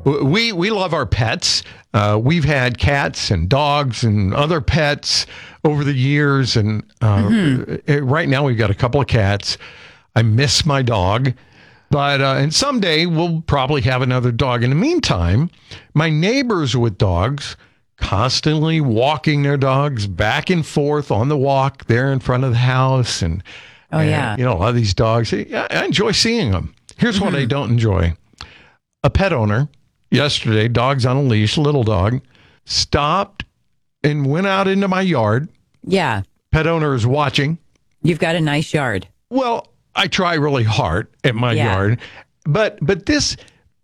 We love our pets. We've had cats and dogs and other pets over the years, and right now we've got a couple of cats. I miss my dog, but and someday we'll probably have another dog. In the meantime, my neighbors with dogs constantly walking their dogs back and forth on the walk there in front of the house, and a lot of these dogs. I enjoy seeing them. Here's what I don't enjoy: a pet owner. Yesterday, dogs on a leash, little dog, stopped and went out into my yard. Yeah. Pet owner is watching. You've got a nice yard. Well, I try really hard at my yard, but this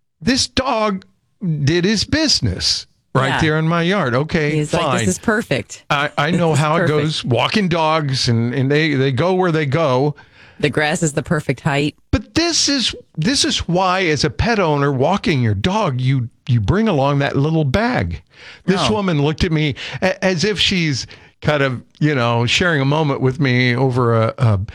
dog did his business right there in my yard. Okay, He's fine. like, this is perfect. I know how it goes. Walking dogs, and they go where they go. The grass is the perfect height. But this is why, as a pet owner walking your dog, you bring along that little bag. This woman looked at me as if she's kind of, sharing a moment with me over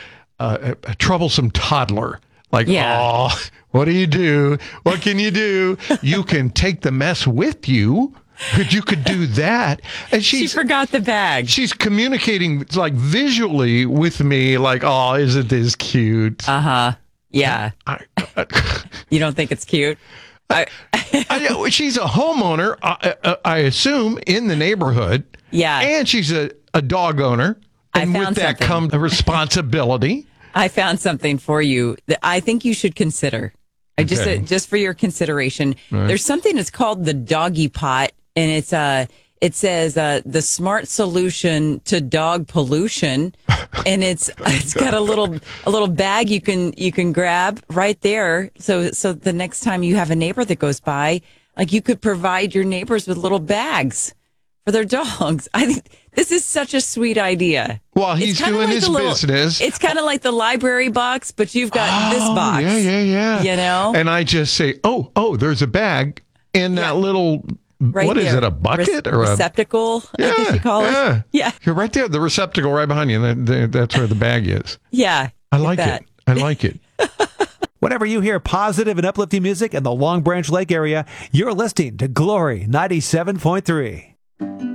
a troublesome toddler. Like, oh, what do you do? What can you do? You can take the mess with you. You could do that. And she forgot the bag. She's communicating like visually with me, like, oh, isn't this cute? Yeah. You don't think it's cute? She's a homeowner, I assume, in the neighborhood. Yeah. And she's a dog owner. And with that comes a responsibility. I found something for you that I think you should consider. Just for your consideration. Right. There's something that's called the doggy pot, and it says the smart solution to dog pollution, and it's got a little bag you can grab right there. So the next time you have a neighbor that goes by, like, you could provide your neighbors with little bags for their dogs. I think this is such a sweet idea. Well, he's doing his business. It's kind of like the library box, but you've got this box. Yeah. And I just say, oh, there's a bag in that little, right, what is it, a bucket or receptacle? I guess you call it. Yeah. You're right there, the receptacle right behind you. That's where the bag is. Yeah. I like it. I like it. Whenever you hear positive and uplifting music in the Long Branch Lake area, you're listening to Glory 97.3.